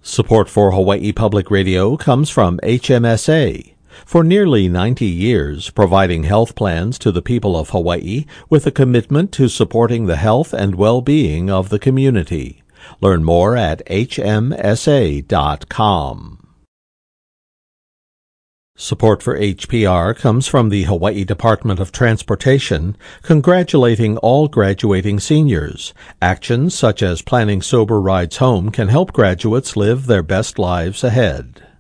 Support for Hawaii Public Radio comes from HMSA. For nearly 90 years, providing health plans to the people of Hawaii with a commitment to supporting the health and well-being of the community. Learn more at hmsa.com. Support for HPR comes from the Hawaii Department of Transportation, congratulating all graduating seniors. Actions such as planning sober rides home can help graduates live their best lives ahead.